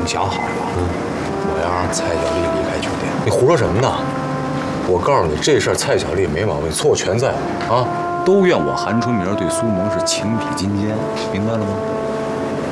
经想好了，我要让蔡小丽离开酒店。 你胡说什么呢？我告诉你，这事儿蔡小丽没毛病，错全在我啊！ 都怨我韩春明对苏萌是情比金坚，明白了吗？